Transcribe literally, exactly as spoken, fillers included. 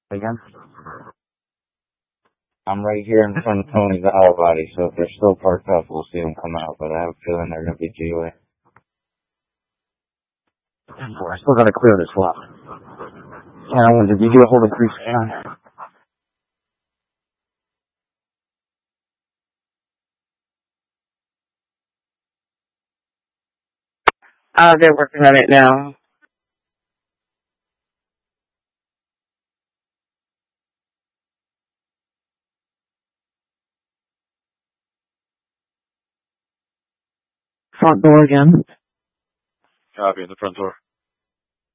Again? I'm right here in front of Tony's auto body, so if they're still parked up, we'll see them come out, but I have a feeling they're going to be G-Way. Boy, I still got to clear this lot. Alan, did you get a hold of Grease Aaron? Uh, they're working on it now. Front door again. Copy, in the front door.